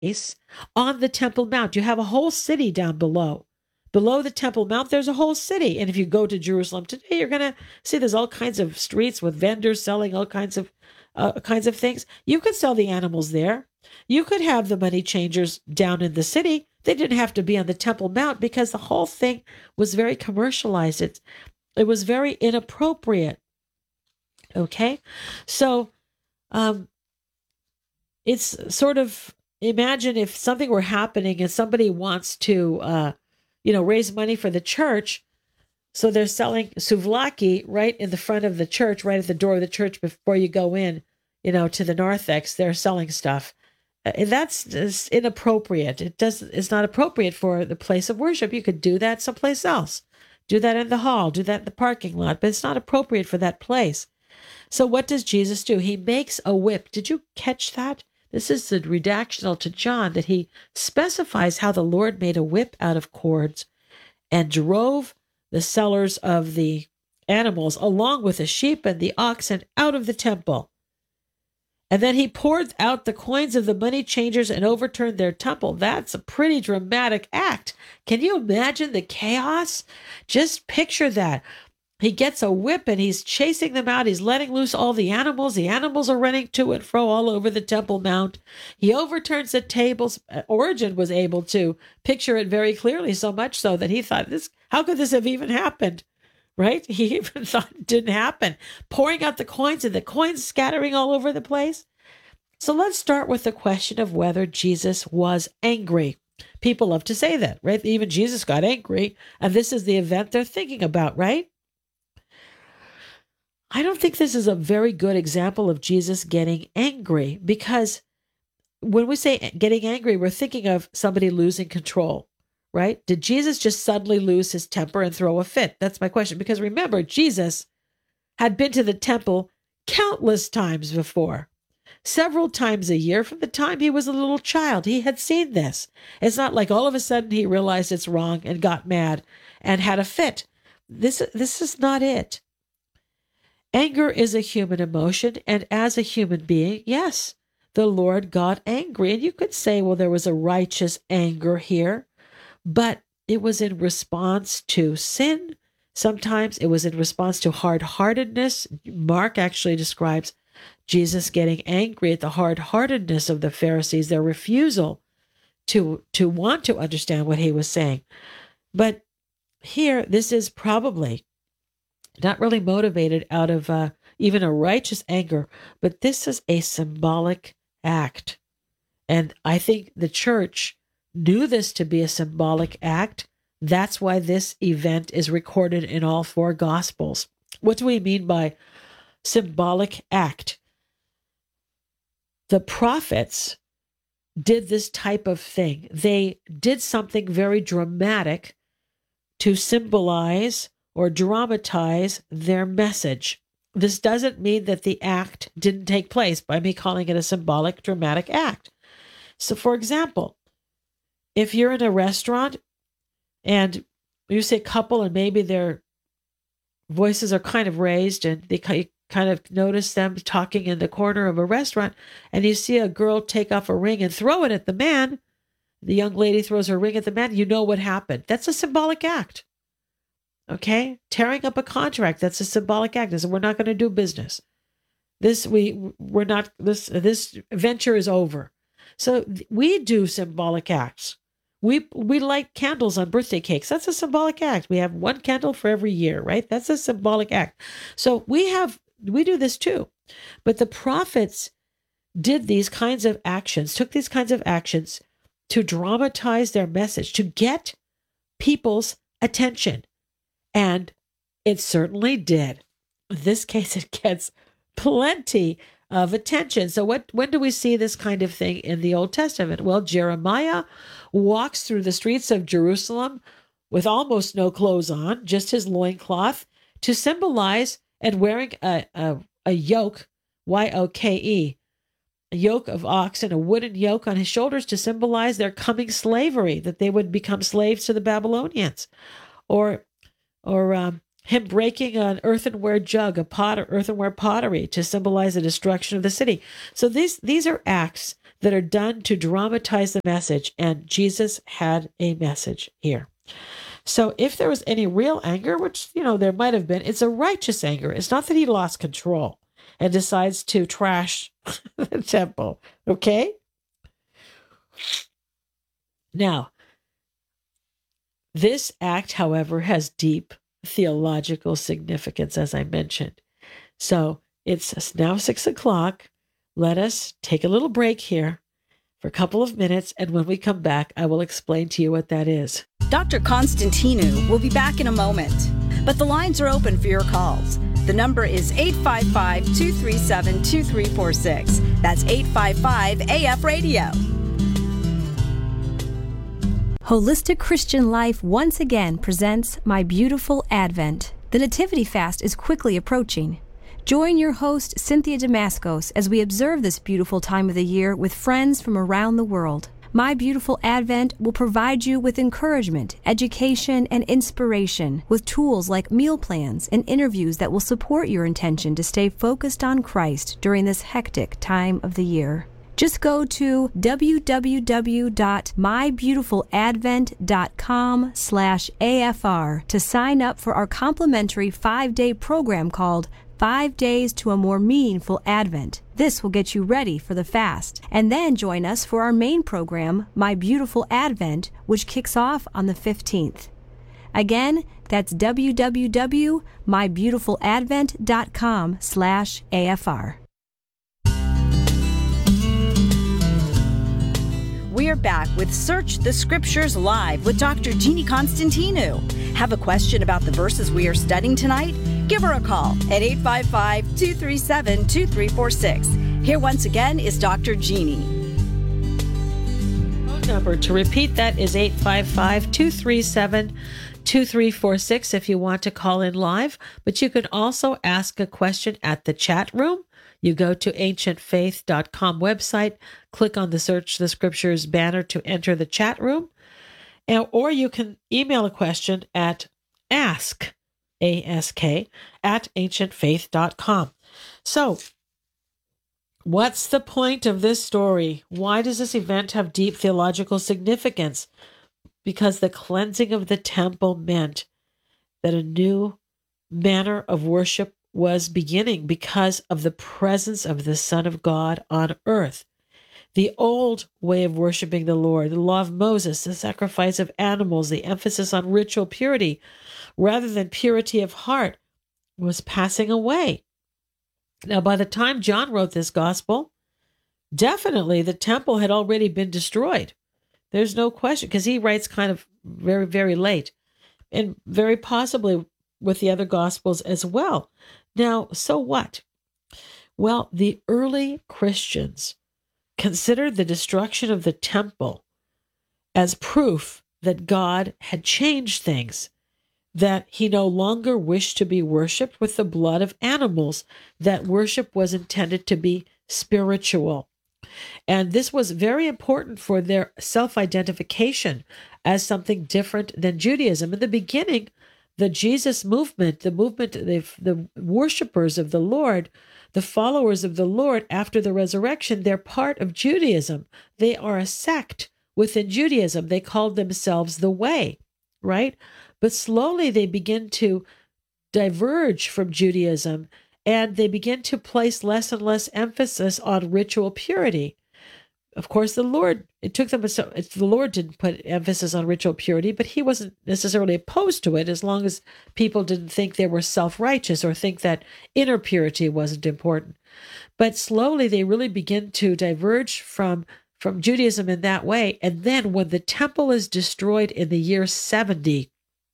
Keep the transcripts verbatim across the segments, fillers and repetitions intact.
place on the Temple Mount. You have a whole city down below. Below the Temple Mount, there's a whole city. And if you go to Jerusalem today, you're going to see there's all kinds of streets with vendors selling all kinds of uh, kinds of things. You could sell the animals there. You could have the money changers down in the city. They didn't have to be on the Temple Mount because the whole thing was very commercialized. It, it was very inappropriate. Okay? So um, it's sort of, imagine if something were happening and somebody wants to, uh, you know, raise money for the church. So they're selling souvlaki right in the front of the church, right at the door of the church before you go in, you know, to the narthex. They're selling stuff. And that's just inappropriate. It does. It's not appropriate for the place of worship. You could do that someplace else. Do that in the hall. Do that in the parking lot. But it's not appropriate for that place. So what does Jesus do? He makes a whip. Did you catch that? This is the redactional to John, that he specifies how the Lord made a whip out of cords and drove the sellers of the animals along with the sheep and the oxen out of the temple. And then he poured out the coins of the money changers and overturned their temple. That's a pretty dramatic act. Can you imagine the chaos? Just picture that. He gets a whip and he's chasing them out. He's letting loose all the animals. The animals are running to and fro all over the Temple Mount. He overturns the tables. Origen was able to picture it very clearly, so much so that he thought, "This, how could this have even happened?" Right? He even thought it didn't happen. Pouring out the coins and the coins scattering all over the place. So let's start with the question of whether Jesus was angry. People love to say that, right? Even Jesus got angry, and this is the event they're thinking about, right? I don't think this is a very good example of Jesus getting angry, because when we say getting angry, we're thinking of somebody losing control, right? Did Jesus just suddenly lose his temper and throw a fit? That's my question. Because remember, Jesus had been to the temple countless times before, several times a year from the time he was a little child. He had seen this. It's not like all of a sudden he realized it's wrong and got mad and had a fit. This, this is not it. Anger is a human emotion, and as a human being, yes, the Lord got angry. And you could say, well, there was a righteous anger here, but it was in response to sin. Sometimes it was in response to hard-heartedness. Mark actually describes Jesus getting angry at the hard-heartedness of the Pharisees, their refusal to, to want to understand what he was saying. But here, this is probably not really motivated out of uh, even a righteous anger, but this is a symbolic act. And I think the church knew this to be a symbolic act. That's why this event is recorded in all four Gospels. What do we mean by symbolic act? The prophets did this type of thing. They did something very dramatic to symbolize or dramatize their message. This doesn't mean that the act didn't take place by me calling it a symbolic, dramatic act. So, for example, if you're in a restaurant and you say couple and maybe their voices are kind of raised and they kind of notice them talking in the corner of a restaurant, and you see a girl take off a ring and throw it at the man, the young lady throws her ring at the man, you know what happened. That's a symbolic act. Okay, tearing up a contract, that's a symbolic act. We're not going to do business. This we we're not this this venture is over. So we do symbolic acts. We we light candles on birthday cakes. That's a symbolic act. We have one candle for every year, right? That's a symbolic act. So we have we do this too. But the prophets did these kinds of actions, took these kinds of actions to dramatize their message, to get people's attention. And it certainly did. In this case, it gets plenty of attention. So what? When do we see this kind of thing in the Old Testament? Well, Jeremiah walks through the streets of Jerusalem with almost no clothes on, just his loincloth, to symbolize, and wearing a, a, a yoke, Y O K E, a yoke of oxen, a wooden yoke on his shoulders to symbolize their coming slavery, that they would become slaves to the Babylonians. Or Or um, him breaking an earthenware jug, a pot, earthenware pottery, to symbolize the destruction of the city. So these these are acts that are done to dramatize the message, and Jesus had a message here. So if there was any real anger, which, you know, there might have been, it's a righteous anger. It's not that he lost control and decides to trash the temple, okay? Now, this act, however, has deep theological significance, as I mentioned. So it's now six o'clock. Let us take a little break here for a couple of minutes, and when we come back, I will explain to you what that is. Doctor Constantinou will be back in a moment, but the lines are open for your calls. The number is eight five five, two three seven, two three four six. That's eight five five A F Radio. Holistic Christian Life once again presents My Beautiful Advent. The Nativity Fast is quickly approaching. Join your host, Cynthia Damascos, as we observe this beautiful time of the year with friends from around the world. My Beautiful Advent will provide you with encouragement, education, and inspiration with tools like meal plans and interviews that will support your intention to stay focused on Christ during this hectic time of the year. Just go to w w w dot my beautiful advent dot com slash A F R to sign up for our complimentary five-day program called Five Days to a More Meaningful Advent. This will get you ready for the fast. And then join us for our main program, My Beautiful Advent, which kicks off on the fifteenth. Again, that's w w w dot my beautiful advent dot com slash A F R. We are back with Search the Scriptures Live with Doctor Jeannie Constantinou. Have a question about the verses we are studying tonight? Give her a call at eight five five, two three seven, two three four six. Here once again is Doctor Jeannie. Phone number to repeat that is eight five five, two three seven, two three four six if you want to call in live. But you can also ask a question at the chat room. You go to ancient faith dot com website, click on the Search the Scriptures banner to enter the chat room, and, or you can email a question at ask, A S K, at ancient faith dot com. So, what's the point of this story? Why does this event have deep theological significance? Because the cleansing of the temple meant that a new manner of worship was beginning because of the presence of the Son of God on earth. The old way of worshiping the Lord, the law of Moses, the sacrifice of animals, the emphasis on ritual purity rather than purity of heart, was passing away. Now, by the time John wrote this gospel, definitely the temple had already been destroyed. There's no question, because he writes kind of very, very late, and very possibly with the other gospels as well. Now, so what? Well, the early Christians considered the destruction of the temple as proof that God had changed things, that he no longer wished to be worshipped with the blood of animals, that worship was intended to be spiritual. And this was very important for their self-identification as something different than Judaism. In the beginning, the Jesus movement, the movement, the, the worshipers of the Lord, the followers of the Lord after the resurrection, they're part of Judaism. They are a sect within Judaism. They called themselves the Way, right? But slowly they begin to diverge from Judaism, and they begin to place less and less emphasis on ritual purity. Of course, the Lord, it took them, so the Lord didn't put emphasis on ritual purity, but he wasn't necessarily opposed to it as long as people didn't think they were self-righteous or think that inner purity wasn't important. But slowly they really begin to diverge from, from Judaism in that way. And then when the temple is destroyed in the year seventy,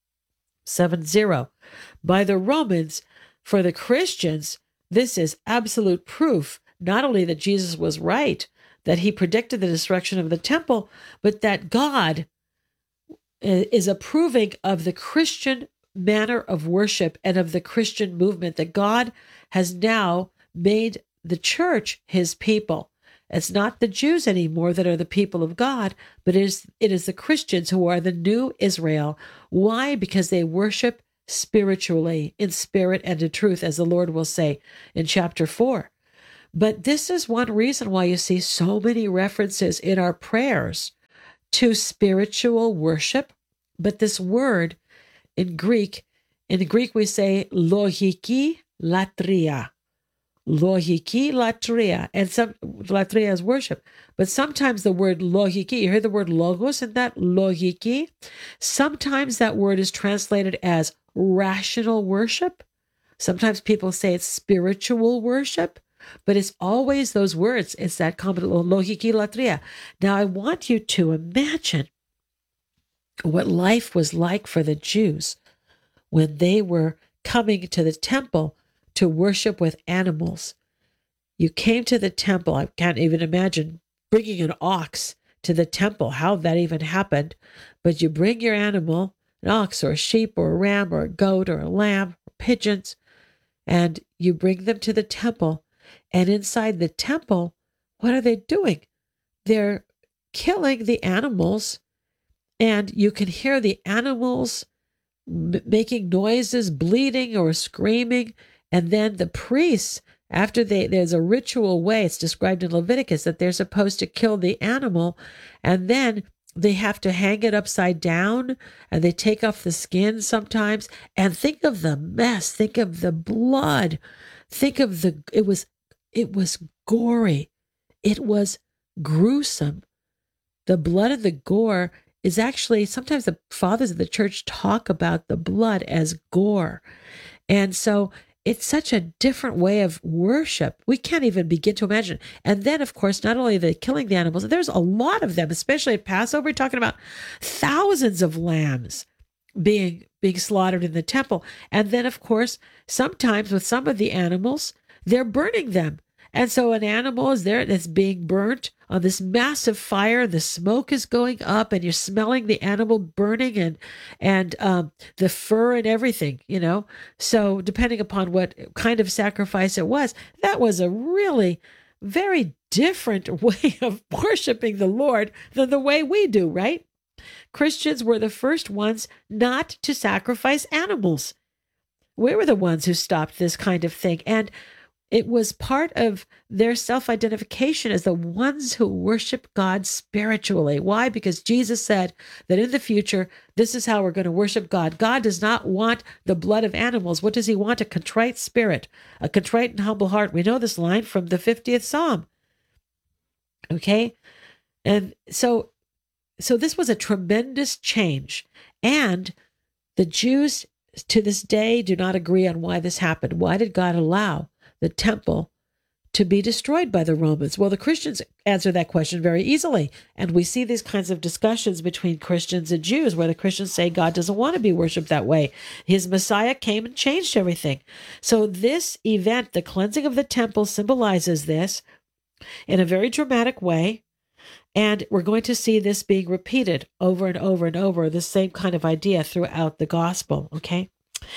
seven zero, by the Romans, for the Christians, this is absolute proof, not only that Jesus was right, that he predicted the destruction of the temple, but that God is approving of the Christian manner of worship and of the Christian movement, that God has now made the church his people. It's not the Jews anymore that are the people of God, but it is, it is the Christians who are the new Israel. Why? Because they worship spiritually, in spirit and in truth, as the Lord will say in chapter four. But this is one reason why you see so many references in our prayers to spiritual worship. But this word in Greek, in Greek we say logiki latria. Logiki latria. And some latria is worship. But sometimes the word logiki, you hear the word logos in that logiki? Sometimes that word is translated as rational worship. Sometimes people say it's spiritual worship. But it's always those words. It's that common logiki latria. Now, I want you to imagine what life was like for the Jews when they were coming to the temple to worship with animals. You came to the temple. I can't even imagine bringing an ox to the temple, how that even happened. But you bring your animal, an ox or a sheep or a ram or a goat or a lamb or pigeons, and you bring them to the temple. And inside the temple, what are they doing? They're killing the animals, and you can hear the animals m- making noises, bleeding or screaming. And then the priests, after they, there's a ritual way, it's described in Leviticus, that they're supposed to kill the animal, and then they have to hang it upside down, and they take off the skin sometimes. And think of the mess. Think of the blood. Think of the, it was, it was gory. It was gruesome. The blood and the gore is actually, sometimes the fathers of the church talk about the blood as gore. And so it's such a different way of worship. We can't even begin to imagine. And then, of course, not only are they killing the animals, there's a lot of them, especially at Passover. We're talking about thousands of lambs being being slaughtered in the temple. And then, of course, sometimes with some of the animals, they're burning them. And so an animal is there that's being burnt on this massive fire. The smoke is going up, and you're smelling the animal burning, and and um, the fur and everything, you know. So depending upon what kind of sacrifice it was, that was a really very different way of worshiping the Lord than the way we do, right? Christians were the first ones not to sacrifice animals. We were the ones who stopped this kind of thing. And it was part of their self-identification as the ones who worship God spiritually. Why? Because Jesus said that in the future, this is how we're going to worship God. God does not want the blood of animals. What does he want? A contrite spirit, a contrite and humble heart. We know this line from the fiftieth Psalm. Okay? And so, so this was a tremendous change. And the Jews to this day do not agree on why this happened. Why did God allow the temple to be destroyed by the Romans? Well, the Christians answer that question very easily. And we see these kinds of discussions between Christians and Jews where the Christians say God doesn't want to be worshiped that way. His Messiah came and changed everything. So this event, the cleansing of the temple, symbolizes this in a very dramatic way. And we're going to see this being repeated over and over and over, the same kind of idea throughout the gospel, okay?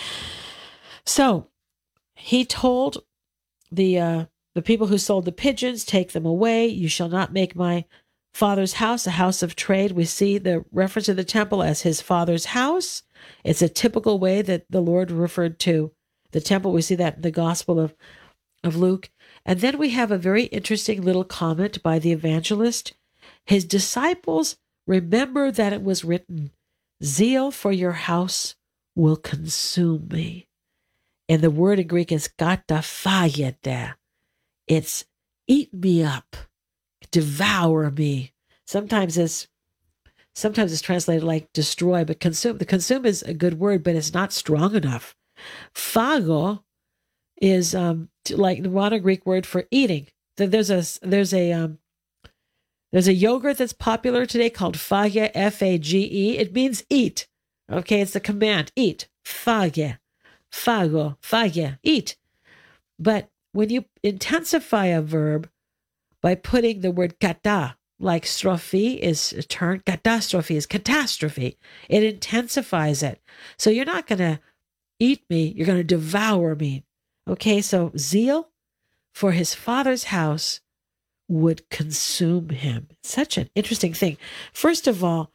So he told the uh, the people who sold the pigeons, take them away. You shall not make my father's house a house of trade. We see the reference to the temple as his father's house. It's a typical way that the Lord referred to the temple. We see that in the Gospel of, of Luke. And then we have a very interesting little comment by the evangelist. His disciples remember that it was written, zeal for your house will consume me. And the word in Greek is katafagete. It's eat me up, devour me. Sometimes it's sometimes it's translated like destroy, but consume. The consume is a good word, but it's not strong enough. Phago is um, like the modern Greek word for eating. There's a there's a um, there's a yogurt that's popular today called Fage, F A G E. It means eat. Okay, it's the command, eat. Fage. Fago, fage, eat. But when you intensify a verb by putting the word kata, like strophe is a turn, catastrophe is catastrophe. It intensifies it. So you're not going to eat me, you're going to devour me. Okay, so zeal for his father's house would consume him. Such an interesting thing. First of all,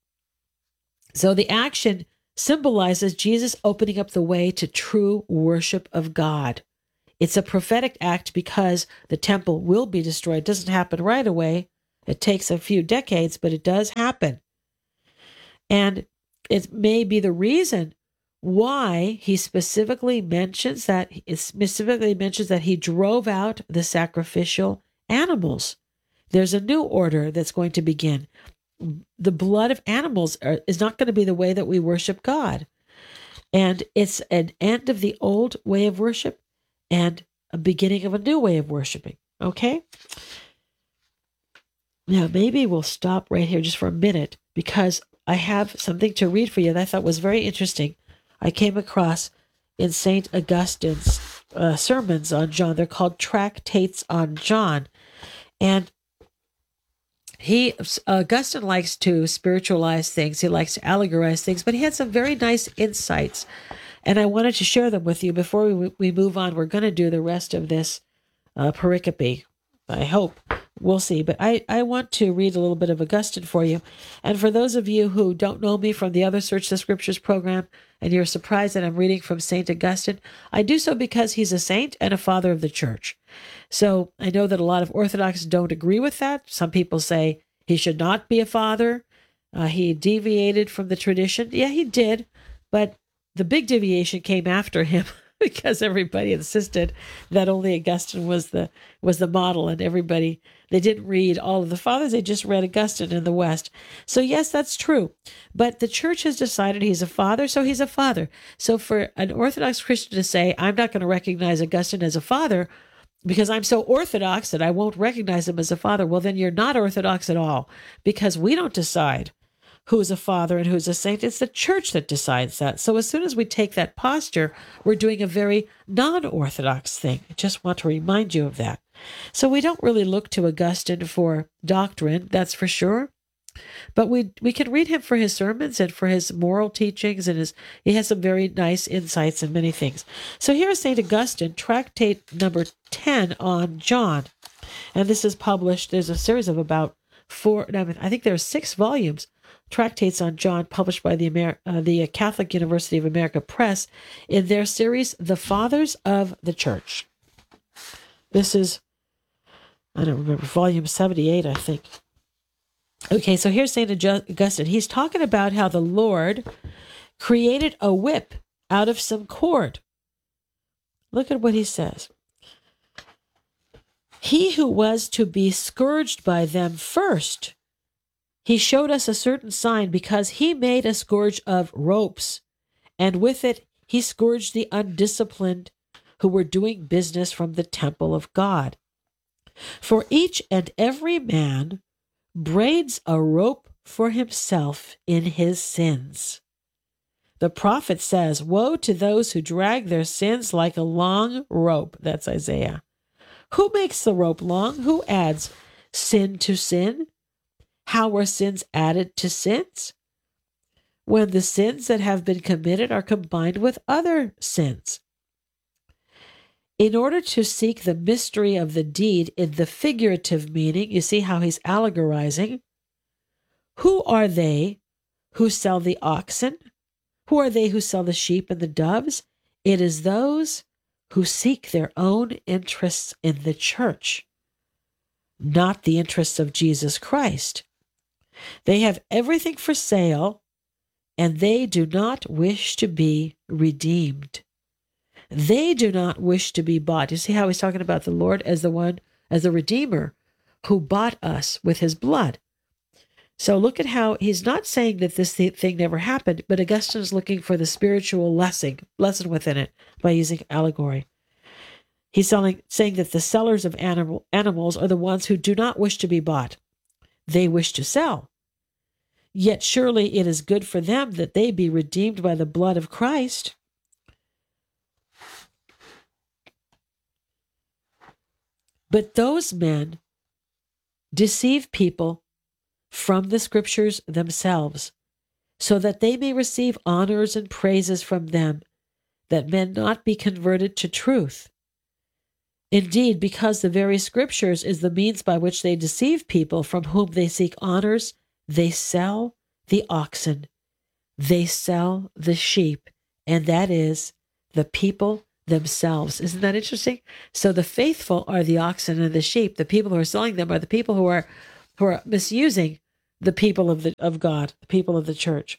so the action symbolizes Jesus opening up the way to true worship of God. It's a prophetic act because the temple will be destroyed. It doesn't happen right away. It takes a few decades, but it does happen. And it may be the reason why he specifically mentions that it specifically mentions that he drove out the sacrificial animals. There's a new order that's going to begin. The blood of animals are, is not going to be the way that we worship God. And it's an end of the old way of worship and a beginning of a new way of worshiping. Okay? Now, maybe we'll stop right here just for a minute because I have something to read for you that I thought was very interesting. I came across in Saint Augustine's uh, sermons on John. They're called Tractates on John. And he, Augustine likes to spiritualize things. He likes to allegorize things, but he had some very nice insights. And I wanted to share them with you before we, we move on. We're going to do the rest of this uh, pericope, I hope. We'll see. But I, I want to read a little bit of Augustine for you. And for those of you who don't know me from the other Search the Scriptures program, and you're surprised that I'm reading from Saint Augustine, I do so because he's a saint and a father of the church. So I know that a lot of Orthodox don't agree with that. Some people say he should not be a father. Uh, he deviated from the tradition. Yeah, he did. But the big deviation came after him. Because everybody insisted that only Augustine was the was the model, and everybody, they didn't read all of the fathers, they just read Augustine in the West. So yes, that's true. But the church has decided he's a father, so he's a father. So for an Orthodox Christian to say, I'm not going to recognize Augustine as a father because I'm so Orthodox that I won't recognize him as a father, well, then you're not Orthodox at all, because we don't decide who's a father and who's a saint. It's the church that decides that. So as soon as we take that posture, we're doing a very non-Orthodox thing. I just want to remind you of that. So we don't really look to Augustine for doctrine, that's for sure. But we we can read him for his sermons and for his moral teachings, and his he has some very nice insights in many things. So here's Saint Augustine, Tractate number ten on John. And this is published, there's a series of about four, I think there are six volumes, Tractates on John, published by the Amer- uh, the Catholic University of America Press in their series, The Fathers of the Church. This is, I don't remember, volume seventy-eight, I think. Okay, so here's Saint Augustine. He's talking about how the Lord created a whip out of some cord. Look at what he says. He who was to be scourged by them first, he showed us a certain sign because he made a scourge of ropes, and with it he scourged the undisciplined who were doing business from the temple of God. For each and every man braids a rope for himself in his sins. The prophet says, woe to those who drag their sins like a long rope. That's Isaiah. Who makes the rope long? Who adds sin to sin? How were sins added to sins? When the sins that have been committed are combined with other sins. In order to seek the mystery of the deed in the figurative meaning, you see how he's allegorizing. Who are they who sell the oxen? Who are they who sell the sheep and the doves? It is those who seek their own interests in the church, not the interests of Jesus Christ. They have everything for sale, and they do not wish to be redeemed. They do not wish to be bought. You see how he's talking about the Lord as the one, as the Redeemer who bought us with his blood. So look at how he's not saying that this thing never happened, but Augustine is looking for the spiritual lesson, lesson within it by using allegory. He's selling, saying that the sellers of animal, animals are the ones who do not wish to be bought. They wish to sell. Yet surely it is good for them that they be redeemed by the blood of Christ. But those men deceive people from the scriptures themselves, so that they may receive honors and praises from them, that men not be converted to truth. Indeed, because the very scriptures is the means by which they deceive people from whom they seek honors, they sell the oxen, they sell the sheep, and that is, the people themselves. Isn't that interesting? So the faithful are the oxen and the sheep. The people who are selling them are the people who are who are misusing the people of the of God, the people of the church.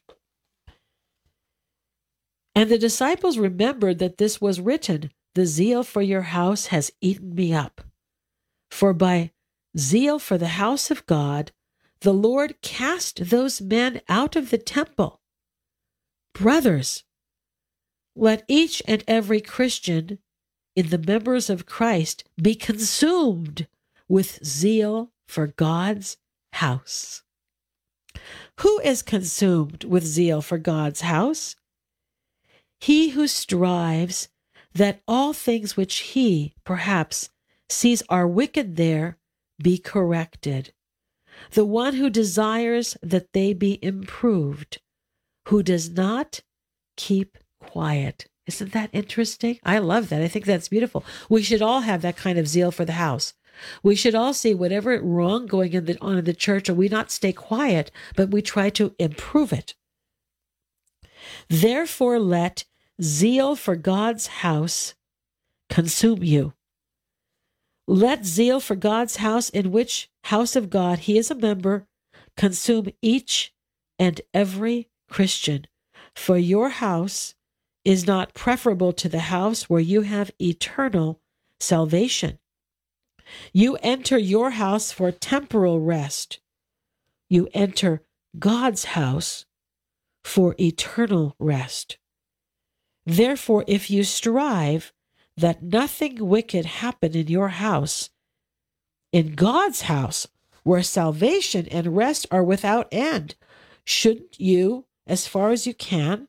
And the disciples remembered that this was written, "The zeal for your house has eaten me up." For by zeal for the house of God, the Lord cast those men out of the temple. Brothers, let each and every Christian in the members of Christ be consumed with zeal for God's house. Who is consumed with zeal for God's house? He who strives that all things which he, perhaps, sees are wicked there be corrected. The one who desires that they be improved, who does not keep quiet. Isn't that interesting? I love that. I think that's beautiful. We should all have that kind of zeal for the house. We should all see whatever wrong going in the, on in the church, and we not stay quiet, but we try to improve it. Therefore, let zeal for God's house consume you. Let zeal for God's house, in which house of God he is a member, consume each and every Christian. For your house is not preferable to the house where you have eternal salvation. You enter your house for temporal rest. You enter God's house for eternal rest. Therefore, if you strive that nothing wicked happen in your house, in God's house, where salvation and rest are without end, shouldn't you, as far as you can,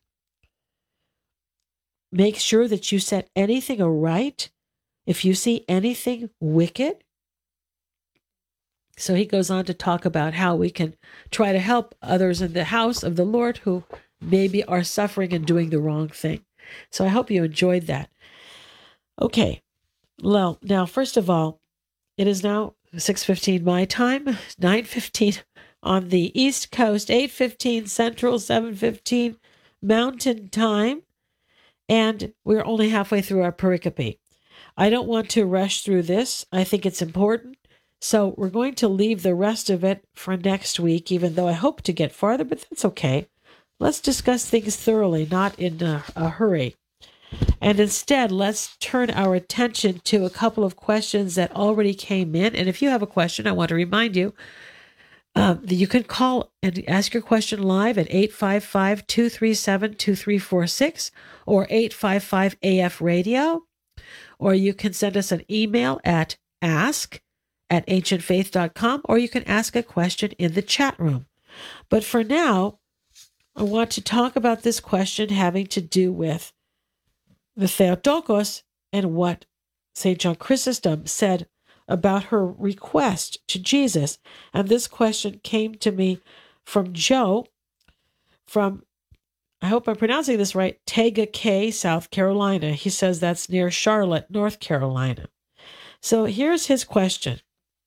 make sure that you set anything aright if you see anything wicked? So he goes on to talk about how we can try to help others in the house of the Lord who maybe are suffering and doing the wrong thing. So I hope you enjoyed that. Okay, well, now, first of all, it is now six fifteen my time, nine fifteen on the East Coast, eight fifteen Central, seven fifteen Mountain Time, and we're only halfway through our pericope. I don't want to rush through this. I think it's important. So we're going to leave the rest of it for next week, even though I hope to get farther, but that's okay. Let's discuss things thoroughly, not in a, a hurry. And instead, let's turn our attention to a couple of questions that already came in. And if you have a question, I want to remind you um, that you can call and ask your question live at eight five five, two three seven, two three four six or eight five five A F radio. Or you can send us an email at ask at ancient faith dot com, or you can ask a question in the chat room. But for now, I want to talk about this question having to do with the Theotokos and what Saint John Chrysostom said about her request to Jesus. And this question came to me from Joe from, I hope I'm pronouncing this right, Tega Cay, South Carolina. He says that's near Charlotte, North Carolina. So here's his question.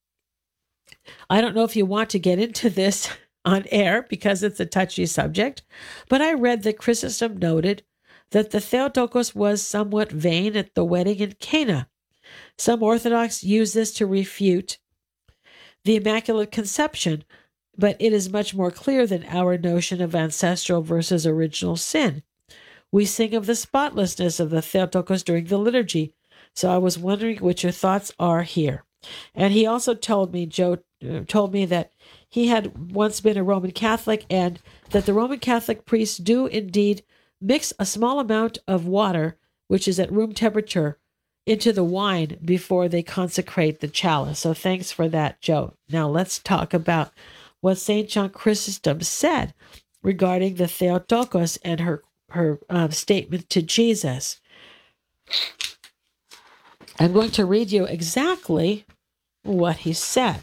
I don't know if you want to get into this on air because it's a touchy subject, but I read that Chrysostom noted that the Theotokos was somewhat vain at the wedding in Cana. Some Orthodox use this to refute the Immaculate Conception, but it is much more clear than our notion of ancestral versus original sin. We sing of the spotlessness of the Theotokos during the liturgy, so I was wondering what your thoughts are here. And he also told me, Joe uh, told me that he had once been a Roman Catholic and that the Roman Catholic priests do indeed mix a small amount of water, which is at room temperature, into the wine before they consecrate the chalice. So thanks for that, Joe. Now let's talk about what Saint John Chrysostom said regarding the Theotokos and her, her um, statement to Jesus. I'm going to read you exactly what he said.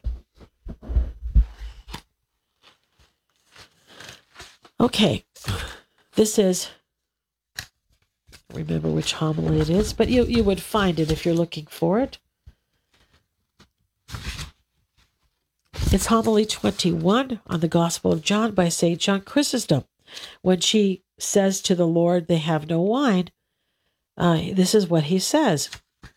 Okay, this is, I don't remember which homily it is, but you, you would find it if you're looking for it. It's homily twenty-one on the Gospel of John by Saint John Chrysostom. When she says to the Lord, they have no wine, Uh, this is what he says.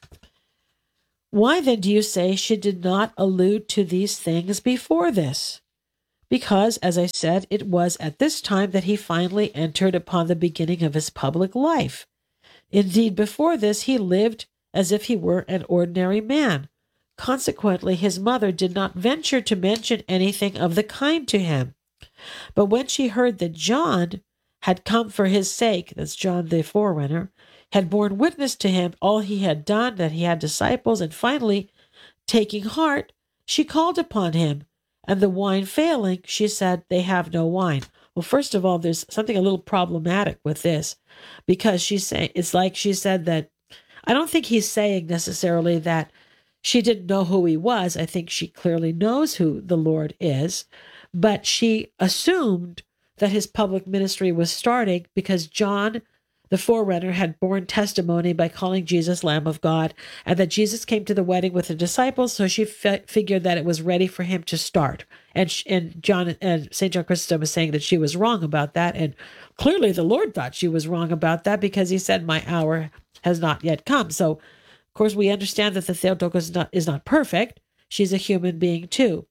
Why then do you say she did not allude to these things before this? Because, as I said, it was at this time that he finally entered upon the beginning of his public life. Indeed, before this, he lived as if he were an ordinary man. Consequently, his mother did not venture to mention anything of the kind to him. But when she heard that John had come for his sake, that's John the forerunner, had borne witness to him all he had done, that he had disciples, and finally, taking heart, she called upon him. And the wine failing, she said, they have no wine. Well, first of all, there's something a little problematic with this, because she's saying, it's like she said that, I don't think he's saying necessarily that she didn't know who he was. I think she clearly knows who the Lord is, but she assumed that his public ministry was starting because John, the forerunner, had borne testimony by calling Jesus Lamb of God, and that Jesus came to the wedding with the disciples, so she fi- figured that it was ready for him to start. And sh- and John and Saint John Chrysostom is saying that she was wrong about that, and clearly the Lord thought she was wrong about that because he said, "My hour has not yet come." So, of course, we understand that the Theotokos is not, is not perfect. She's a human being too.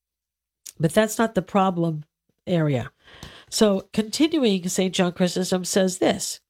But that's not the problem area. So, continuing, Saint John Chrysostom says this.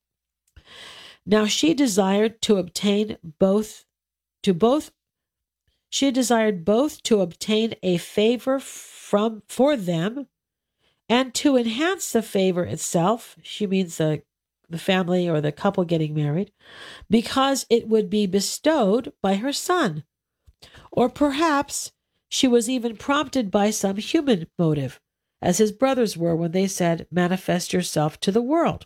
Now she desired to obtain both, to both, she desired both to obtain a favor from for them and to enhance the favor itself. She means the, the family or the couple getting married, because it would be bestowed by her son. Or perhaps she was even prompted by some human motive, as his brothers were when they said, "Manifest yourself to the world."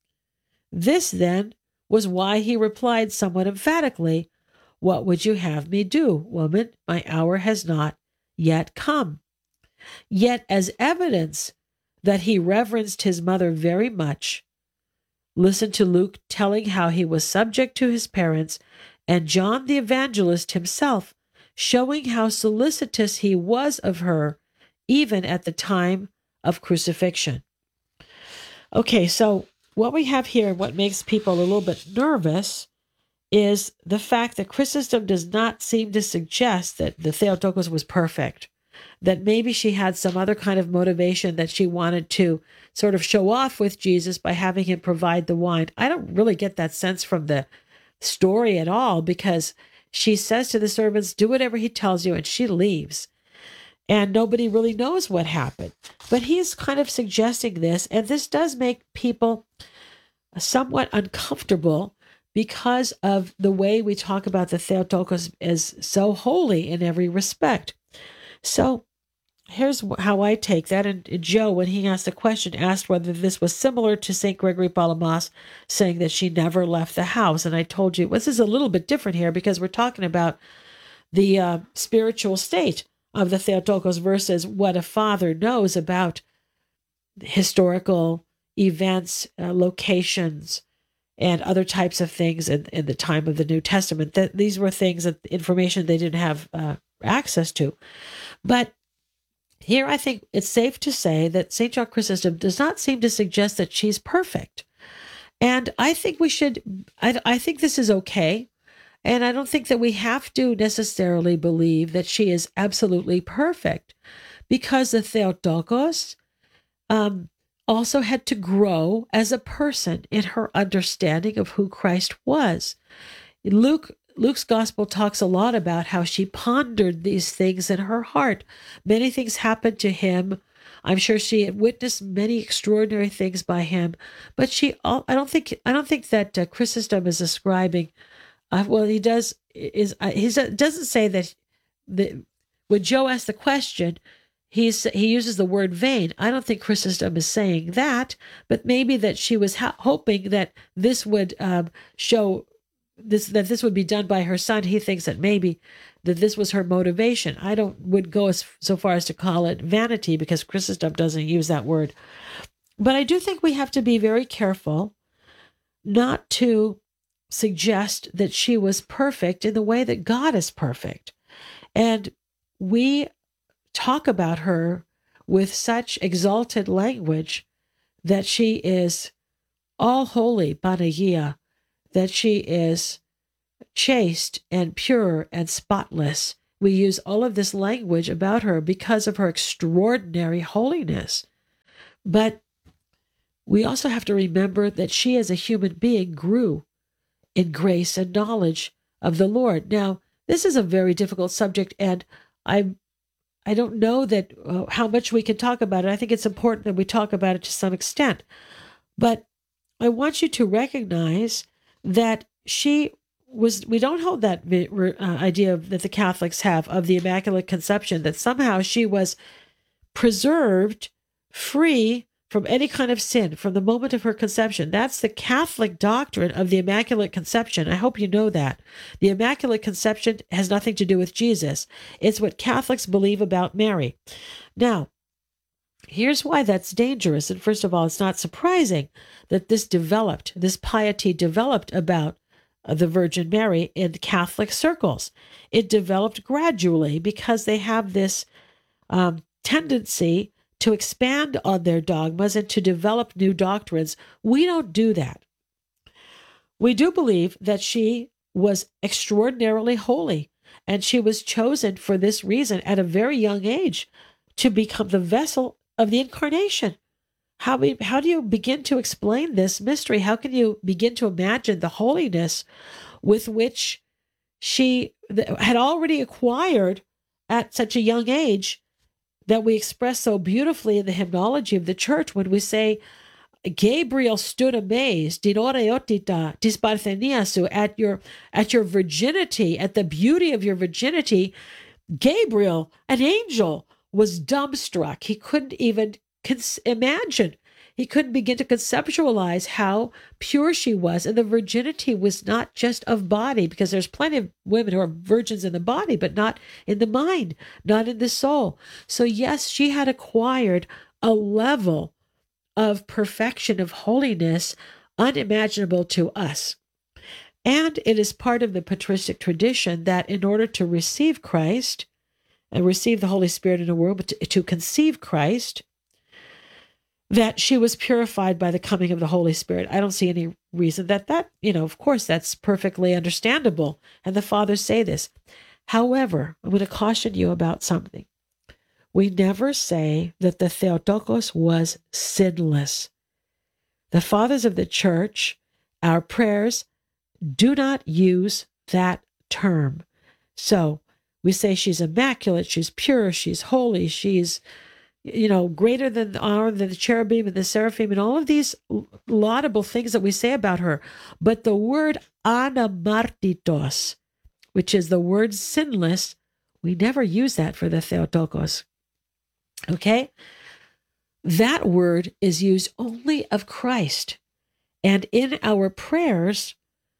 This, then, was why he replied somewhat emphatically, "What would you have me do, woman? My hour has not yet come." Yet, as evidence that he reverenced his mother very much, listen to Luke telling how he was subject to his parents, and John the Evangelist himself showing how solicitous he was of her, even at the time of crucifixion. Okay, so what we have here, what makes people a little bit nervous, is the fact that Chrysostom does not seem to suggest that the Theotokos was perfect, that maybe she had some other kind of motivation that she wanted to sort of show off with Jesus by having him provide the wine. I don't really get that sense from the story at all, because she says to the servants, "Do whatever he tells you," and she leaves. And nobody really knows what happened. But he's kind of suggesting this, and this does make people somewhat uncomfortable because of the way we talk about the Theotokos as so holy in every respect. So here's how I take that. And Joe, when he asked the question, asked whether this was similar to Saint Gregory Palamas saying that she never left the house. And I told you, well, this is a little bit different here because we're talking about the uh, spiritual state of the Theotokos versus what a father knows about historical events, uh, locations, and other types of things in, in the time of the New Testament. That these were things, that information they didn't have uh, access to. But here I think it's safe to say that Saint John Chrysostom does not seem to suggest that she's perfect. And I think we should, I, I think this is okay. And I don't think that we have to necessarily believe that she is absolutely perfect, because the Theotokos um, also had to grow as a person in her understanding of who Christ was. Luke Luke's gospel talks a lot about how she pondered these things in her heart. Many things happened to him. I'm sure she had witnessed many extraordinary things by him, but she, I don't think, I don't think that uh, Chrysostom is ascribing. Uh, well, he does. Is uh, he doesn't say that. The when Joe asked the question, he's he uses the word vain. I don't think Chrysostom is saying that, but maybe that she was ha- hoping that this would um, show. This that this would be done by her son. He thinks that maybe that this was her motivation. I don't would go as so far as to call it vanity, because Chrysostom doesn't use that word. But I do think we have to be very careful not to suggest that she was perfect in the way that God is perfect. And we talk about her with such exalted language that she is all holy, Panagia, that she is chaste and pure and spotless. We use all of this language about her because of her extraordinary holiness. But we also have to remember that she as a human being grew in grace and knowledge of the Lord. Now, this is a very difficult subject, and I I don't know that uh, how much we can talk about it. I think it's important that we talk about it to some extent. But I want you to recognize that she was, we don't hold that uh, idea of, that the Catholics have of the Immaculate Conception, that somehow she was preserved free from any kind of sin from the moment of her conception. That's the Catholic doctrine of the Immaculate Conception. I hope you know that. The Immaculate Conception has nothing to do with Jesus. It's what Catholics believe about Mary. Now, here's why that's dangerous. And first of all, it's not surprising that this developed, this piety developed about the Virgin Mary in Catholic circles. It developed gradually because they have this um, tendency to expand on their dogmas and to develop new doctrines. We don't do that. We do believe that she was extraordinarily holy, and she was chosen for this reason at a very young age to become the vessel of the Incarnation. How, we, how do you begin to explain this mystery? How can you begin to imagine the holiness with which she had already acquired at such a young age that we express so beautifully in the hymnology of the church when we say, Gabriel stood amazed at your, at your virginity, at the beauty of your virginity. Gabriel, an angel, was dumbstruck. He couldn't even cons- imagine. He couldn't begin to conceptualize how pure she was. And the virginity was not just of body, because there's plenty of women who are virgins in the body, but not in the mind, not in the soul. So yes, she had acquired a level of perfection, of holiness, unimaginable to us. And it is part of the patristic tradition that in order to receive Christ, and receive the Holy Spirit in a womb, but to, to conceive Christ, that she was purified by the coming of the Holy Spirit. I don't see any reason that that, you know, of course, that's perfectly understandable. And the fathers say this. However, I'm going to caution you about something. We never say that the Theotokos was sinless. The fathers of the church, our prayers, do not use that term. So we say she's immaculate, she's pure, she's holy, she's, you know, greater than the honor than the cherubim and the seraphim and all of these laudable things that we say about her. But the word anamartitos, which is the word sinless, we never use that for the Theotokos. Okay? That word is used only of Christ. And in our prayers,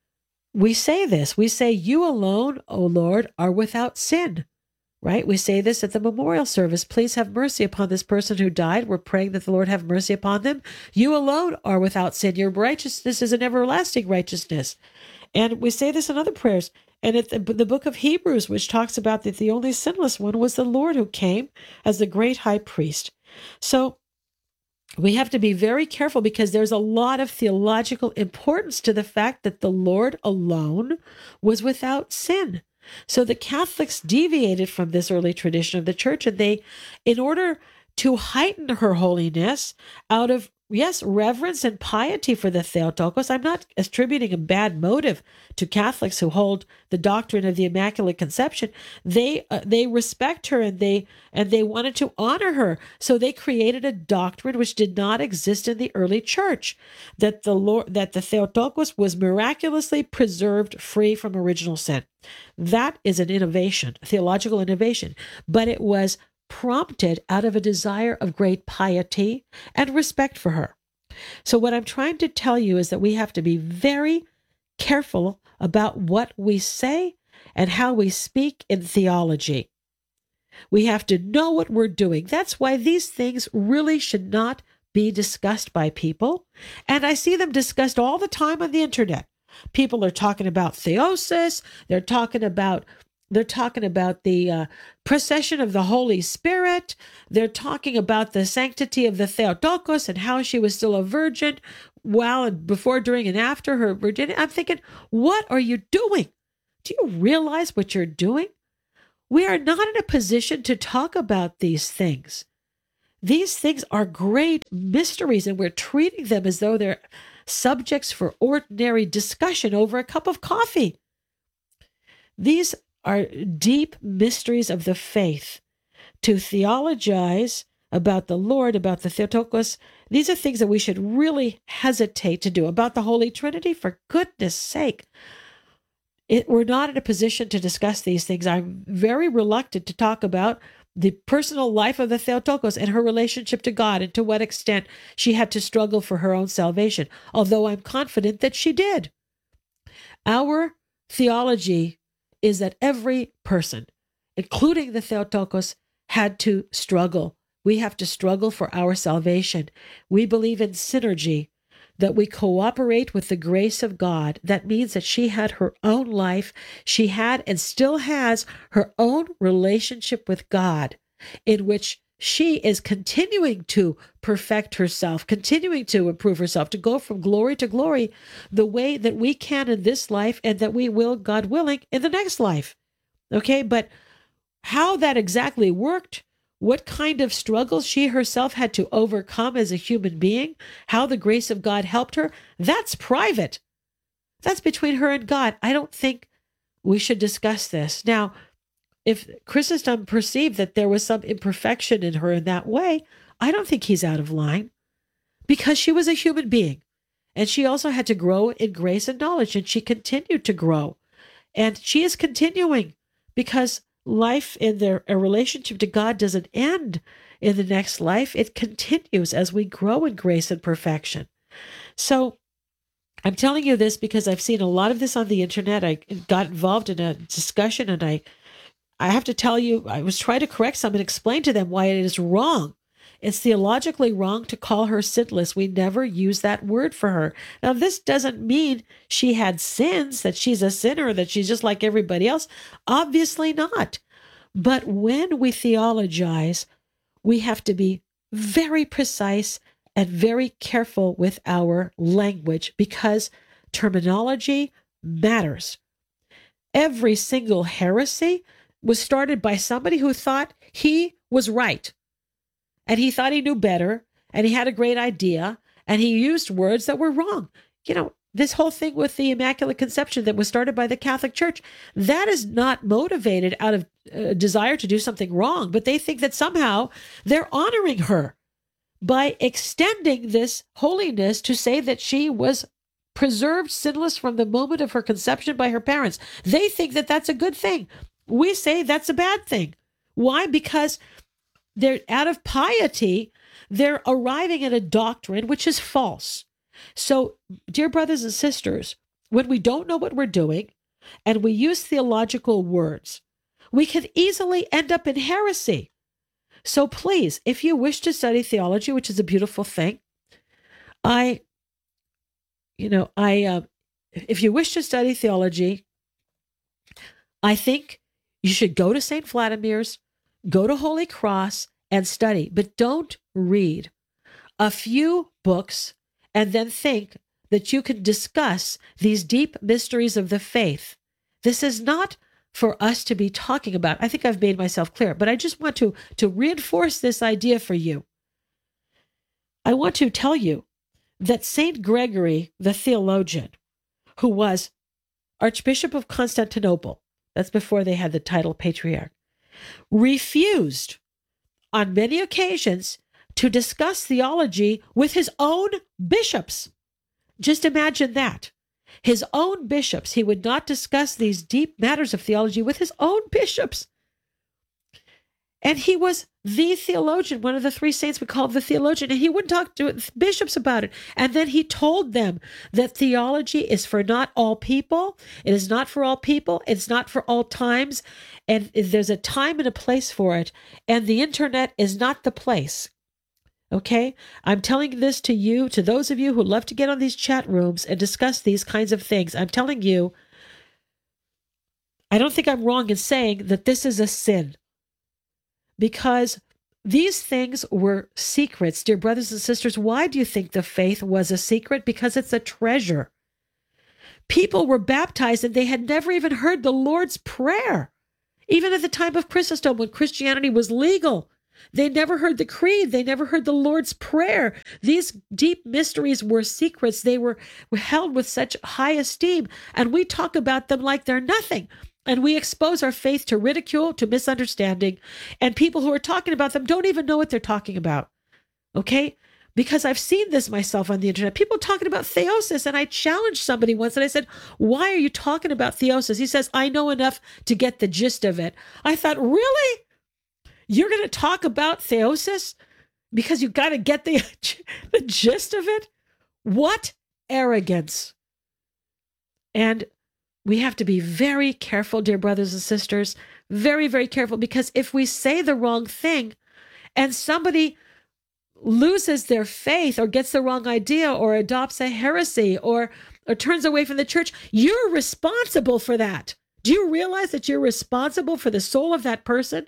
we say this. We say, you alone, O Lord, are without sin. Right? We say this at the memorial service. Please have mercy upon this person who died. We're praying that the Lord have mercy upon them. You alone are without sin. Your righteousness is an everlasting righteousness. And we say this in other prayers. And at the, the book of Hebrews, which talks about that the only sinless one was the Lord who came as the great high priest. So we have to be very careful because there's a lot of theological importance to the fact that the Lord alone was without sin. So the Catholics deviated from this early tradition of the church, and they, in order to heighten her holiness out of, yes, reverence and piety for the Theotokos. I'm not attributing a bad motive to Catholics who hold the doctrine of the Immaculate Conception. They uh, they respect her and they and they wanted to honor her. So they created a doctrine which did not exist in the early church, that the Lord, that the Theotokos was miraculously preserved free from original sin. That is an innovation, a theological innovation, but it was prompted out of a desire of great piety and respect for her. So what I'm trying to tell you is that we have to be very careful about what we say and how we speak in theology. We have to know what we're doing. That's why these things really should not be discussed by people. And I see them discussed all the time on the internet. People are talking about theosis. They're talking about They're talking about the uh, procession of the Holy Spirit. They're talking about the sanctity of the Theotokos and how she was still a virgin while and before, during, and after her virginity. I'm thinking, what are you doing? Do you realize what you're doing? We are not in a position to talk about these things. These things are great mysteries, and we're treating them as though they're subjects for ordinary discussion over a cup of coffee. These are deep mysteries of the faith. To theologize about the Lord, about the Theotokos, these are things that we should really hesitate to do. About the Holy Trinity, for goodness sake, it, we're not in a position to discuss these things. I'm very reluctant to talk about the personal life of the Theotokos and her relationship to God and to what extent she had to struggle for her own salvation, although I'm confident that she did. Our theology is that every person, including the Theotokos, had to struggle. We have to struggle for our salvation. We believe in synergy, that we cooperate with the grace of God. That means that she had her own life. She had and still has her own relationship with God, in which she is continuing to perfect herself, continuing to improve herself, to go from glory to glory the way that we can in this life and that we will, God willing, in the next life. Okay, but how that exactly worked, what kind of struggles she herself had to overcome as a human being, how the grace of God helped her, that's private. That's between her and God. I don't think we should discuss this. Now, if Chrysostom perceived that there was some imperfection in her in that way, I don't think he's out of line, because she was a human being and she also had to grow in grace and knowledge, and she continued to grow, and she is continuing, because life in their a relationship to God doesn't end in the next life. It continues as we grow in grace and perfection. So I'm telling you this because I've seen a lot of this on the internet. I got involved in a discussion, and I I have to tell you, I was trying to correct some and explain to them why it is wrong. It's theologically wrong to call her sinless. We never use that word for her. Now, this doesn't mean she had sins, that she's a sinner, that she's just like everybody else. Obviously not. But when we theologize, we have to be very precise and very careful with our language, because terminology matters. Every single heresy was started by somebody who thought he was right, and he thought he knew better, and he had a great idea, and he used words that were wrong. You know, this whole thing with the Immaculate Conception that was started by the Catholic Church, that is not motivated out of a desire to do something wrong, but they think that somehow they're honoring her by extending this holiness to say that she was preserved sinless from the moment of her conception by her parents. They think that that's a good thing. We say that's a bad thing. Why? Because they're out of piety, they're arriving at a doctrine which is false. So, dear brothers and sisters, when we don't know what we're doing and we use theological words, we can easily end up in heresy. So please, if you wish to study theology, which is a beautiful thing, I, you know, I, uh, if you wish to study theology, I think you should go to Saint Vladimir's, go to Holy Cross and study, but don't read a few books and then think that you can discuss these deep mysteries of the faith. This is not for us to be talking about. I think I've made myself clear, but I just want to, to reinforce this idea for you. I want to tell you that Saint Gregory, the theologian, who was Archbishop of Constantinople, that's before they had the title patriarch, refused on many occasions to discuss theology with his own bishops. Just imagine that. His own bishops. He would not discuss these deep matters of theology with his own bishops. And he was the theologian, one of the three saints we call the theologian, and he wouldn't talk to bishops about it. And then he told them that theology is for not all people. It is not for all people. It's not for all times. And there's a time and a place for it. And the internet is not the place. Okay? I'm telling this to you, to those of you who love to get on these chat rooms and discuss these kinds of things. I'm telling you, I don't think I'm wrong in saying that this is a sin, because these things were secrets. Dear brothers and sisters, why do you think the faith was a secret? Because it's a treasure. People were baptized and they had never even heard the Lord's Prayer. Even at the time of Chrysostom, when Christianity was legal, they never heard the creed. They never heard the Lord's Prayer. These deep mysteries were secrets. They were held with such high esteem, and we talk about them like they're nothing. And we expose our faith to ridicule, to misunderstanding, and people who are talking about them don't even know what they're talking about, okay? Because I've seen this myself on the internet. People talking about theosis, and I challenged somebody once, and I said, why are you talking about theosis? He says, I know enough to get the gist of it. I thought, really? You're going to talk about theosis because you got to get the, the gist of it? What arrogance. And we have to be very careful, dear brothers and sisters, very, very careful, because if we say the wrong thing and somebody loses their faith or gets the wrong idea or adopts a heresy or, or turns away from the church, you're responsible for that. Do you realize that you're responsible for the soul of that person?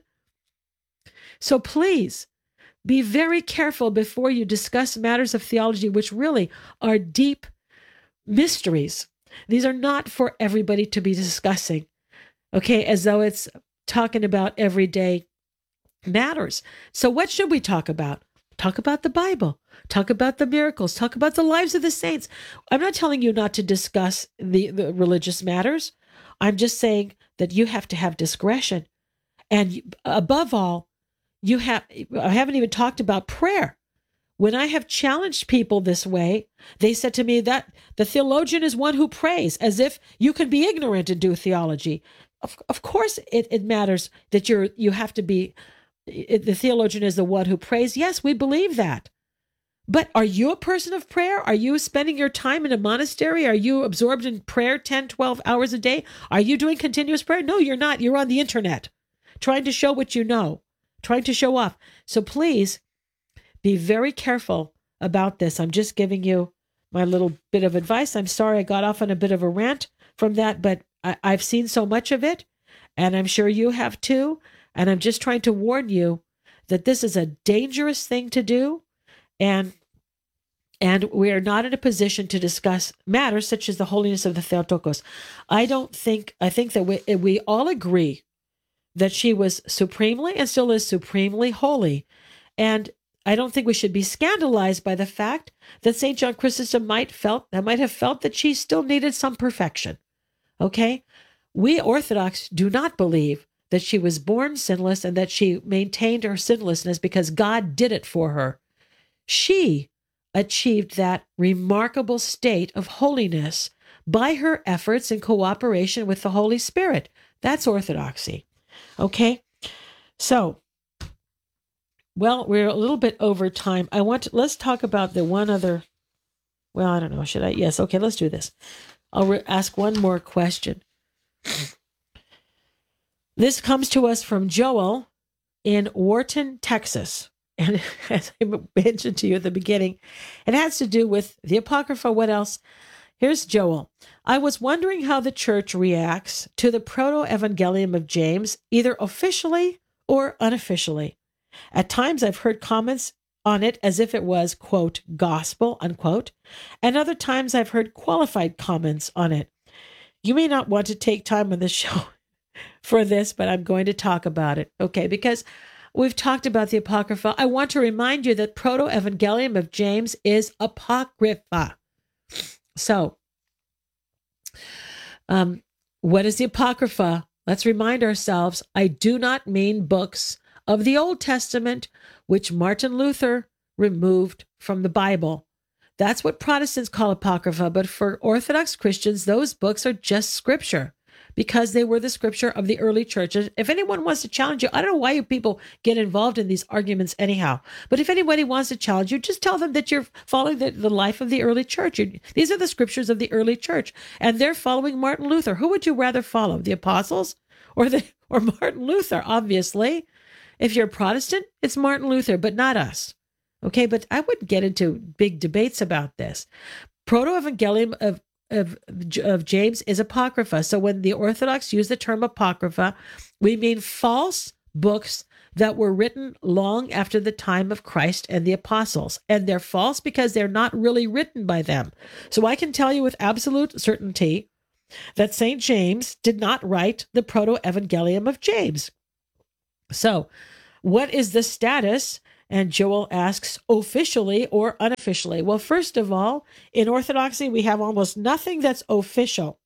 So please be very careful before you discuss matters of theology, which really are deep mysteries. These are not for everybody to be discussing, okay, as though it's talking about everyday matters. So what should we talk about? Talk about the Bible. Talk about the miracles. Talk about the lives of the saints. I'm not telling you not to discuss the, the religious matters. I'm just saying that you have to have discretion. And above all, you have, I haven't even talked about prayer. When I have challenged people this way, they said to me that the theologian is one who prays, as if you can be ignorant and do theology. Of, of course, it, it matters that you're you have to be, it, the theologian is the one who prays. Yes, we believe that. But are you a person of prayer? Are you spending your time in a monastery? Are you absorbed in prayer ten, twelve hours a day? Are you doing continuous prayer? No, you're not. You're on the internet, trying to show what you know, trying to show off. So please, be very careful about this. I'm just giving you my little bit of advice. I'm sorry I got off on a bit of a rant from that, but I, I've seen so much of it, and I'm sure you have too. And I'm just trying to warn you that this is a dangerous thing to do, and and we are not in a position to discuss matters such as the holiness of the Theotokos. I don't think, I think that we, we all agree that she was supremely and still is supremely holy. And I don't think we should be scandalized by the fact that Saint John Chrysostom might felt that might have felt that she still needed some perfection. Okay? We Orthodox do not believe that she was born sinless and that she maintained her sinlessness because God did it for her. She achieved that remarkable state of holiness by her efforts in cooperation with the Holy Spirit. That's orthodoxy. Okay? So, well, we're a little bit over time. I want to, let's talk about the one other, well, I don't know, should I? Yes, okay, let's do this. I'll re- ask one more question. This comes to us from Joel in Wharton, Texas. And as I mentioned to you at the beginning, it has to do with the Apocrypha. What else? Here's Joel. I was wondering how the church reacts to the Proto-Evangelium of James, either officially or unofficially. At times, I've heard comments on it as if it was, quote, gospel, unquote, and other times I've heard qualified comments on it. You may not want to take time on this show for this, but I'm going to talk about it, okay, because we've talked about the Apocrypha. I want to remind you that Proto-Evangelium of James is Apocrypha. So, um, what is the Apocrypha? Let's remind ourselves, I do not mean books of the Old Testament, which Martin Luther removed from the Bible. That's what Protestants call Apocrypha, but for Orthodox Christians, those books are just scripture because they were the scripture of the early church. If anyone wants to challenge you, I don't know why you people get involved in these arguments anyhow, but if anybody wants to challenge you, just tell them that you're following the, the life of the early church. You're, these are the scriptures of the early church, and they're following Martin Luther. Who would you rather follow, the apostles or the or Martin Luther? Obviously. If you're a Protestant, it's Martin Luther, but not us. Okay, but I wouldn't get into big debates about this. Proto-Evangelium of of, of James is Apocrypha. So when the Orthodox use the term Apocrypha, we mean false books that were written long after the time of Christ and the apostles. And they're false because they're not really written by them. So I can tell you with absolute certainty that Saint James did not write the Proto-Evangelium of James. So what is the status? And Joel asks, officially or unofficially? Well, first of all, in Orthodoxy, we have almost nothing that's official.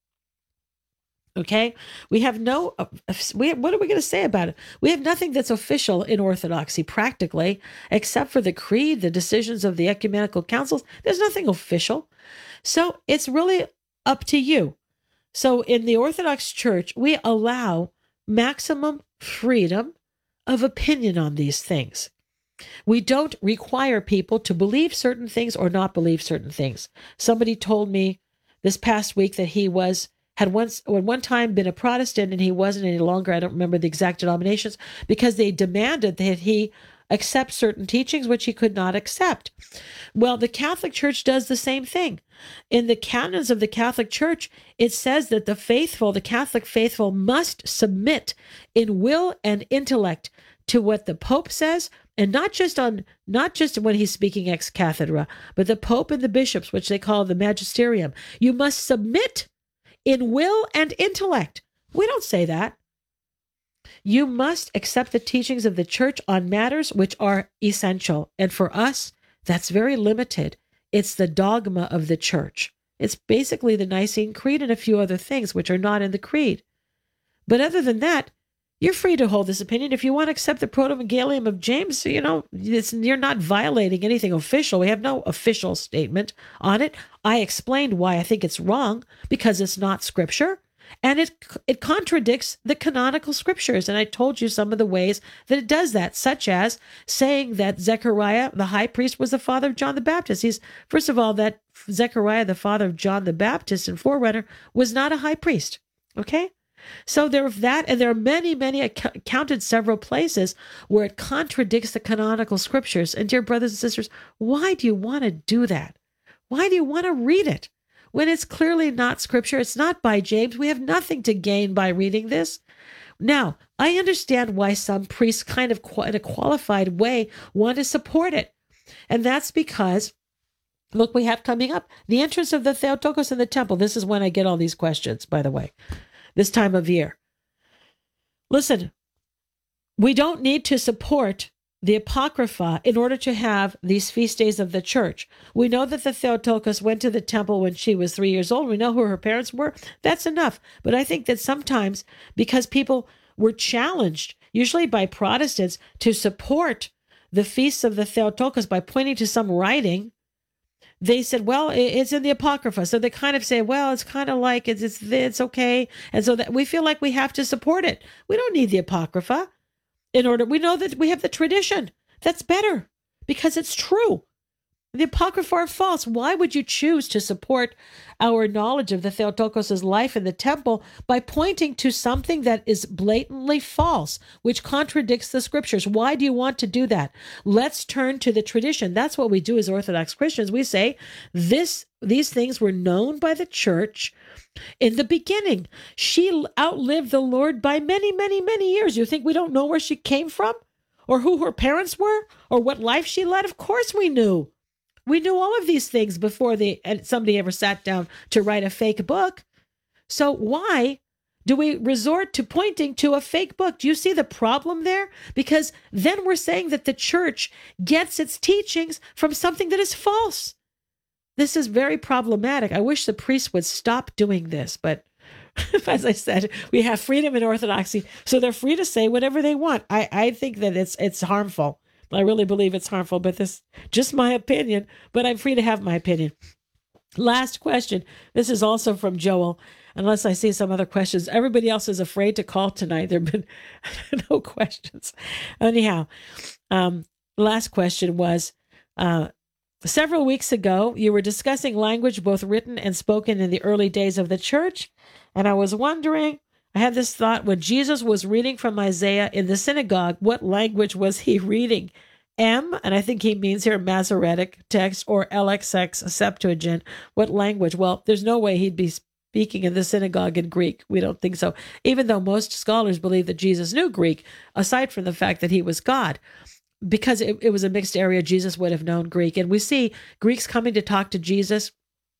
Okay, we have no, we have, what are we going to say about it? We have nothing that's official in Orthodoxy practically, except for the creed, the decisions of the ecumenical councils. There's nothing official. So it's really up to you. So in the Orthodox Church, we allow maximum freedom of opinion on these things. We don't require people to believe certain things or not believe certain things. Somebody told me this past week that he was had once at one time been a Protestant and he wasn't any longer. I don't remember the exact denominations, because they demanded that he accept certain teachings which he could not accept. Well, the Catholic Church does the same thing. In the canons of the Catholic Church, it says that the faithful, the Catholic faithful, must submit in will and intellect to what the Pope says, and not just on not just when he's speaking ex cathedra, but the Pope and the bishops, which they call the magisterium. You must submit in will and intellect. We don't say that. You must accept the teachings of the church on matters which are essential. And for us, that's very limited. It's the dogma of the church. It's basically the Nicene Creed and a few other things which are not in the creed. But other than that, you're free to hold this opinion. If you want to accept the Proto-Evangelium of James, you know, it's, you're not violating anything official. We have no official statement on it. I explained why I think it's wrong, because it's not scripture, and it it contradicts the canonical scriptures. And I told you some of the ways that it does that, such as saying that Zechariah, the high priest, was the father of John the Baptist. He's, first of all, that Zechariah, the father of John the Baptist and forerunner, was not a high priest. Okay? So there that, and there are many, many, I counted several places where it contradicts the canonical scriptures. And dear brothers and sisters, why do you want to do that? Why do you want to read it when it's clearly not scripture? It's not by James. We have nothing to gain by reading this. Now, I understand why some priests kind of in a qualified way want to support it. And that's because, look, we have coming up the entrance of the Theotokos in the temple. This is when I get all these questions, by the way. This time of year. Listen, we don't need to support the Apocrypha in order to have these feast days of the church. We know that the Theotokos went to the temple when she was three years old. We know who her parents were. That's enough. But I think that sometimes, because people were challenged, usually by Protestants, to support the feasts of the Theotokos by pointing to some writing, they said, well, it's in the Apocrypha. So they kind of say, well, it's kind of like it's it's, it's okay. And so that we feel like we have to support it. We don't need the Apocrypha in order. We know that we have the tradition. That's better because it's true. The Apocrypha are false. Why would you choose to support our knowledge of the Theotokos' life in the temple by pointing to something that is blatantly false, which contradicts the scriptures? Why do you want to do that? Let's turn to the tradition. That's what we do as Orthodox Christians. We say this, these things were known by the church in the beginning. She outlived the Lord by many, many, many years. You think we don't know where she came from or who her parents were or what life she led? Of course we knew. We knew all of these things before they, somebody ever sat down to write a fake book. So why do we resort to pointing to a fake book? Do you see the problem there? Because then we're saying that the church gets its teachings from something that is false. This is very problematic. I wish the priests would stop doing this, but as I said, we have freedom in Orthodoxy, so they're free to say whatever they want. I, I think that it's it's harmful. I really believe it's harmful, but this is just my opinion, but I'm free to have my opinion. Last question. This is also from Joel, unless I see some other questions. Everybody else is afraid to call tonight. There have been no questions. Anyhow, um, last question was, uh, several weeks ago, you were discussing language both written and spoken in the early days of the church, and I was wondering, I had this thought, when Jesus was reading from Isaiah in the synagogue, what language was he reading? M, and I think he means here Masoretic text, or L X X Septuagint. What language? Well, there's no way he'd be speaking in the synagogue in Greek. We don't think so. Even though most scholars believe that Jesus knew Greek, aside from the fact that he was God. Because it, it was a mixed area, Jesus would have known Greek. And we see Greeks coming to talk to Jesus.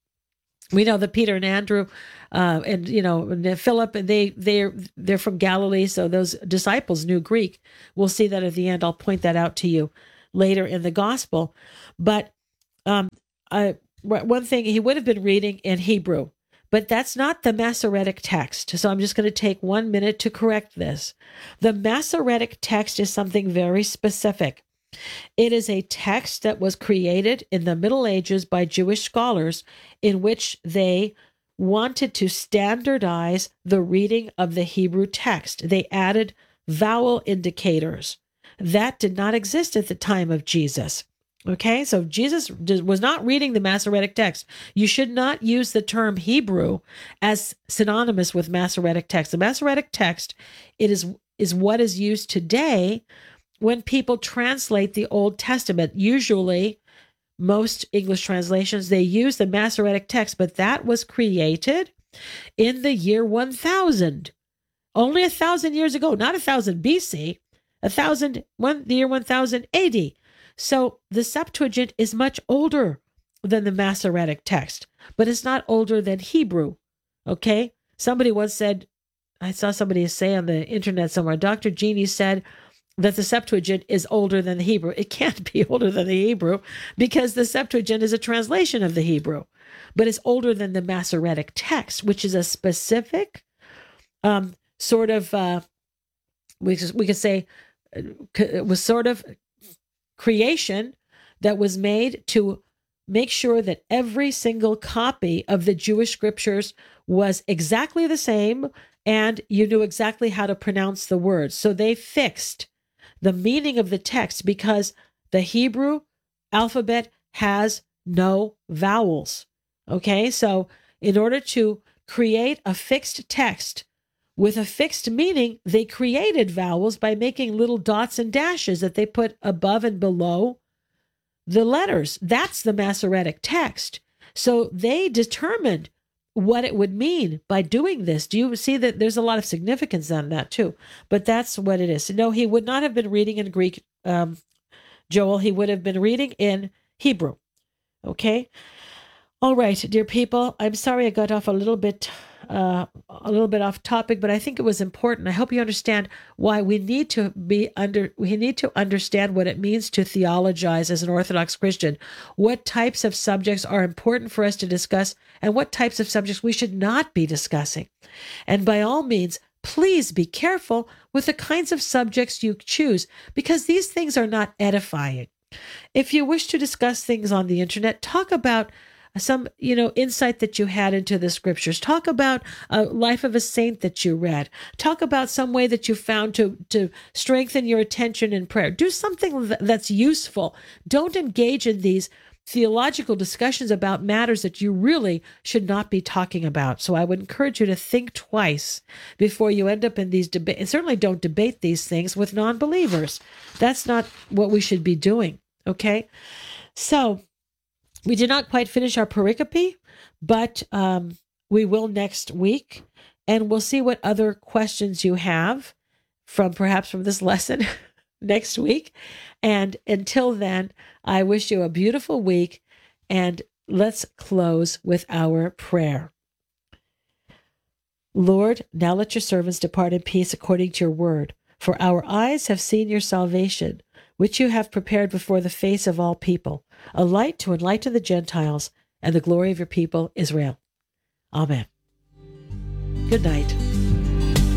We know that Peter and Andrew uh, and, you know, and Philip, and they, they're, they're from Galilee, so those disciples knew Greek. We'll see that at the end. I'll point that out to you later in the gospel. But um, I, one thing, he would have been reading in Hebrew, but that's not the Masoretic text. So I'm just going to take one minute to correct this. The Masoretic text is something very specific. It is a text that was created in the Middle Ages by Jewish scholars in which they wanted to standardize the reading of the Hebrew text. They added vowel indicators. That did not exist at the time of Jesus. Okay, so Jesus was not reading the Masoretic text. You should not use the term Hebrew as synonymous with Masoretic text. The Masoretic text, it is, is what is used today when people translate the Old Testament. Usually, most English translations, they use the Masoretic text, but that was created in the year one thousand. Only a thousand years ago, not a thousand B C, a thousand, one, the year one thousand A D. So the Septuagint is much older than the Masoretic text, but it's not older than Hebrew, okay? Somebody once said, I saw somebody say on the internet somewhere, Doctor Jeannie said that the Septuagint is older than the Hebrew. It can't be older than the Hebrew because the Septuagint is a translation of the Hebrew, but it's older than the Masoretic text, which is a specific um, sort of, uh, we, we could say, it was sort of creation that was made to make sure that every single copy of the Jewish scriptures was exactly the same and you knew exactly how to pronounce the words. So they fixed the meaning of the text because the Hebrew alphabet has no vowels. Okay, so in order to create a fixed text with a fixed meaning, they created vowels by making little dots and dashes that they put above and below the letters. That's the Masoretic text. So they determined what it would mean by doing this. Do you see that there's a lot of significance on that too? But that's what it is. No, he would not have been reading in Greek, um, Joel. He would have been reading in Hebrew. Okay? All right, dear people, I'm sorry I got off a little bit Uh, a little bit off topic, but I think it was important. I hope you understand why we need to be under, we need to understand what it means to theologize as an Orthodox Christian, what types of subjects are important for us to discuss, and what types of subjects we should not be discussing. And by all means, please be careful with the kinds of subjects you choose, because these things are not edifying. If you wish to discuss things on the internet, talk about some, you know, insight that you had into the scriptures. Talk about a life of a saint that you read. Talk about some way that you found to, to strengthen your attention in prayer. Do something that's useful. Don't engage in these theological discussions about matters that you really should not be talking about. So I would encourage you to think twice before you end up in these debates. And certainly don't debate these things with non-believers. That's not what we should be doing, okay? So we did not quite finish our pericope, but um, we will next week, and we'll see what other questions you have from perhaps from this lesson next week. And until then, I wish you a beautiful week, and let's close with our prayer. Lord, now let your servants depart in peace according to your word, for our eyes have seen your salvation, which you have prepared before the face of all people, a light to enlighten the Gentiles and the glory of your people, Israel. Amen. Good night.